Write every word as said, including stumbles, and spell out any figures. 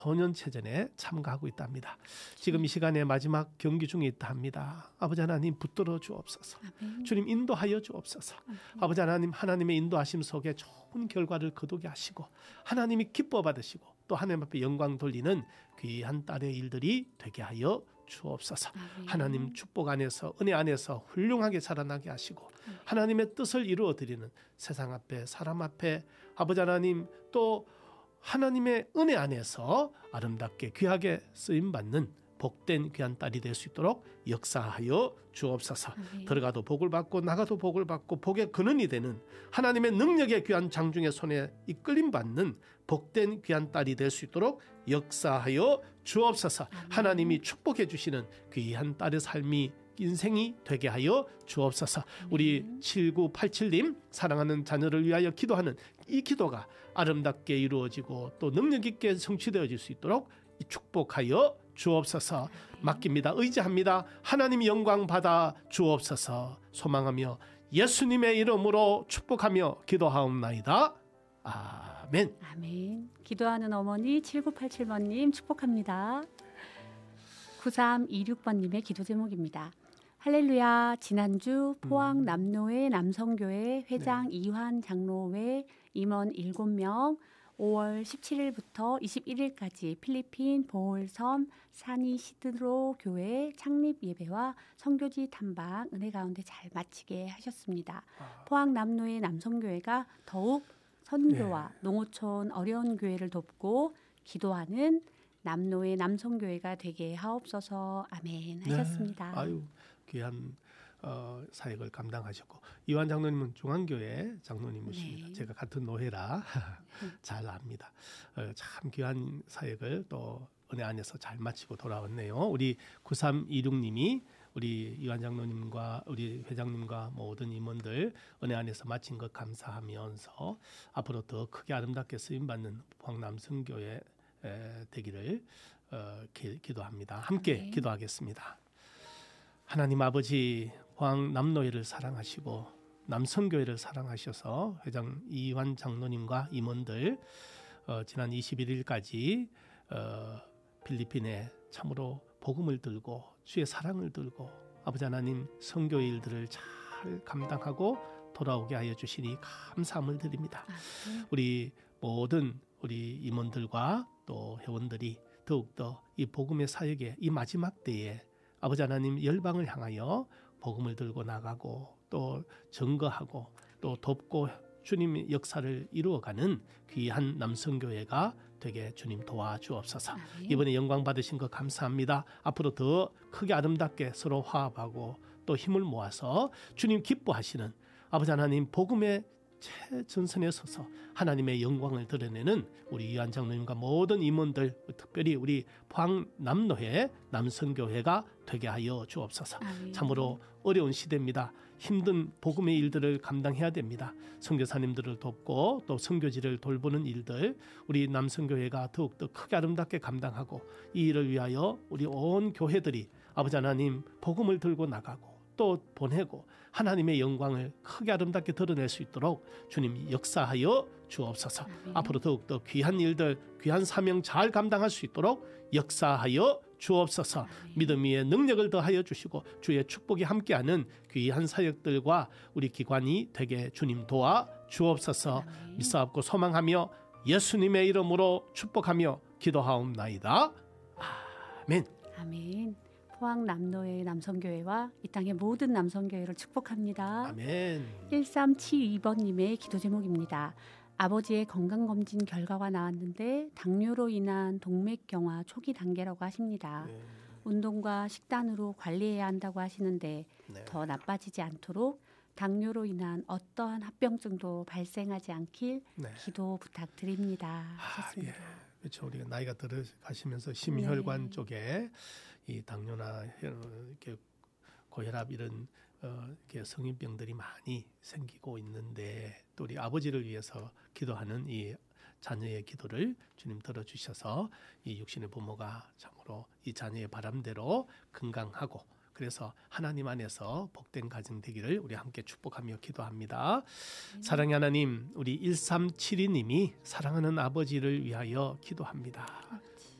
소년체전에 참가하고 있답니다. 지금 이 시간에 마지막 경기 중에 있다 합니다. 아버지 하나님 붙들어 주옵소서. 아멘. 주님 인도하여 주옵소서. 아멘. 아버지 하나님, 하나님의 인도하심 속에 좋은 결과를 거두게 하시고 하나님이 기뻐 받으시고 또 하나님 앞에 영광 돌리는 귀한 딸의 일들이 되게 하여 주옵소서. 아멘. 하나님 축복 안에서 은혜 안에서 훌륭하게 자라나게 하시고 아멘. 하나님의 뜻을 이루어 드리는 세상 앞에 사람 앞에 아버지 하나님 또 하나님의 은혜 안에서 아름답게 귀하게 쓰임받는 복된 귀한 딸이 될 수 있도록 역사하여 주옵소서. 아멘. 들어가도 복을 받고 나가도 복을 받고 복의 근원이 되는 하나님의 능력의 귀한 장중의 손에 이끌림 받는 복된 귀한 딸이 될 수 있도록 역사하여 주옵소서. 아멘. 하나님이 축복해 주시는 귀한 딸의 삶이 인생이 되게 하여 주옵소서. 우리 칠구팔칠님 사랑하는 자녀를 위하여 기도하는 이 기도가 아름답게 이루어지고 또 능력 있게 성취되어질 수 있도록 축복하여 주옵소서. 맡깁니다. 의지합니다. 하나님이 영광 받아 주옵소서. 소망하며 예수님의 이름으로 축복하며 기도하옵나이다. 아멘. 아멘. 기도하는 어머니 칠구팔칠번님 축복합니다. 구삼이육번님의 기도 제목입니다. 할렐루야. 지난주 포항 남로의 남성교회 회장 네. 이환 장로회 임원 일곱 명 오월 십칠일부터 이십일일까지 필리핀 보홀섬 사니시드로 교회 창립 예배와 선교지 탐방 은혜 가운데 잘 마치게 하셨습니다. 아. 포항 남로의 남성교회가 더욱 선교와 네. 농어촌 어려운 교회를 돕고 기도하는 남로의 남성교회가 되게 하옵소서. 아멘 하셨습니다. 네. 아유 귀한 어, 사역을 감당하셨고 이완 장로님은 중앙교회 장로님이십니다. 네. 제가 같은 노회라 잘 압니다. 어, 참 귀한 사역을 또 은혜 안에서 잘 마치고 돌아왔네요. 우리 구삼이육님이 우리 이완 장로님과 우리 회장님과 모든 임원들 은혜 안에서 마친 것 감사하면서 앞으로 더 크게 아름답게 쓰임받는 포항남성교회 되기를 어, 기, 기도합니다. 함께 네. 기도하겠습니다. 하나님 아버지 포항 남로회를 사랑하시고 남성교회를 사랑하셔서 회장 이완 장로님과 임원들 어, 지난 이십일일까지 어, 필리핀에 참으로 복음을 들고 주의 사랑을 들고 아버지 하나님 선교의 일들을 잘 감당하고 돌아오게 하여 주시니 감사함을 드립니다. 아, 네. 우리 모든 우리 임원들과 또 회원들이 더욱더 이 복음의 사역에 이 마지막 때에 아버지 하나님 열방을 향하여 복음을 들고 나가고 또 증거하고 또 돕고 주님의 역사를 이루어가는 귀한 남성교회가 되게 주님 도와주옵소서. 아멘. 이번에 영광 받으신 것 감사합니다. 앞으로 더 크게 아름답게 서로 화합하고 또 힘을 모아서 주님 기뻐하시는 아버지 하나님 복음의 최전선에 서서 하나님의 영광을 드러내는 우리 이완 장로님과 모든 임원들 특별히 우리 포항 남로회 남성교회가 되게 하여 주옵소서. 아멘. 참으로 어려운 시대입니다. 힘든 복음의 일들을 감당해야 됩니다. 선교사님들을 돕고 또 선교지를 돌보는 일들 우리 남성교회가 더욱더 크게 아름답게 감당하고 이 일을 위하여 우리 온 교회들이 아버지 하나님 복음을 들고 나가고 또 보내고 하나님의 영광을 크게 아름답게 드러낼 수 있도록 주님 역사하여 주옵소서. 아멘. 앞으로 더욱더 귀한 일들 귀한 사명 잘 감당할 수 있도록 역사하여 주옵소서. 아멘. 믿음 위에 능력을 더하여 주시고 주의 축복이 함께하는 귀한 사역들과 우리 기관이 되게 주님 도와 주옵소서. 아멘. 믿사옵고 소망하며 예수님의 이름으로 축복하며 기도하옵나이다. 아멘. 아멘. 포항 남로의 남성교회와 이 땅의 모든 남성교회를 축복합니다. 아멘. 일삼칠이번님의 기도 제목입니다. 아버지의 건강검진 결과가 나왔는데 당뇨로 인한 동맥경화 초기 단계라고 하십니다. 네. 운동과 식단으로 관리해야 한다고 하시는데 네. 더 나빠지지 않도록 당뇨로 인한 어떠한 합병증도 발생하지 않길 네. 기도 부탁드립니다. 하셨습니다. 아, 예. 그렇죠. 우리가 나이가 들어가시면서 심혈관 네. 쪽에 이 당뇨나 이렇게 고혈압 이런 어, 이렇게 성인병들이 많이 생기고 있는데 또 우리 아버지를 위해서 기도하는 이 자녀의 기도를 주님 들어주셔서 이 육신의 부모가 참으로 이 자녀의 바람대로 건강하고 그래서 하나님 안에서 복된 가정 되기를 우리 함께 축복하며 기도합니다. 네. 사랑의 하나님, 우리 일삼칠이님이 사랑하는 아버지를 위하여 기도합니다.